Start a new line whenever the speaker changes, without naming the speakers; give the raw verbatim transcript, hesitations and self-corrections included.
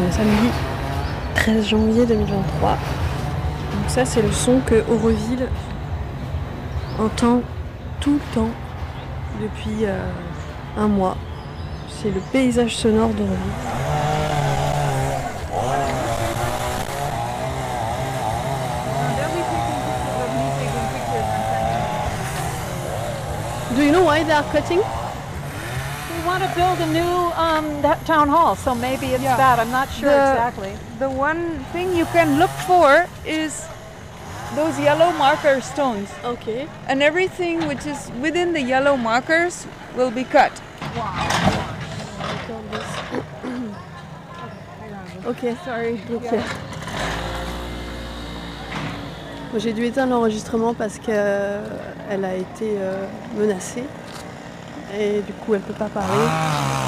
un samedi treize janvier deux mille vingt-trois. Donc ça c'est le son que Auroville entend tout le temps depuis euh, un mois. C'est le paysage sonore d'Auroville. Do you know why they are cutting?
We want to build a new um, that town hall, so maybe it's
Yeah.
that. I'm not sure
The-
exactly.
The one thing you can look for is those yellow marker stones,
Ok.
and everything which is within the yellow markers will be cut.
Ok.
Sorry.
Ok. Bon, j'ai dû éteindre l'enregistrement parce qu'elle a été euh, menacée et du coup elle peut pas parler.